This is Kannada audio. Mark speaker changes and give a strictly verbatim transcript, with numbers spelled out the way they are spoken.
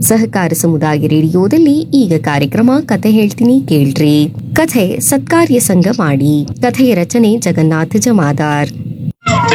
Speaker 1: ಸಹಕಾರ ಸಮುದಾಯ ರೇಡಿಯೋದಲ್ಲಿ ಈಗ ಕಾರ್ಯಕ್ರಮ ಕತೆ ಹೇಳ್ತೀನಿ ಕೇಳ್ರಿ. ಕಥೆ ಸತ್ಕಾರ್ಯ ಸಂಘ ಮಾಡಿ. ಕಥೆಯ ರಚನೆ ಜಗನ್ನಾಥ ಜಮಾದಾರ್.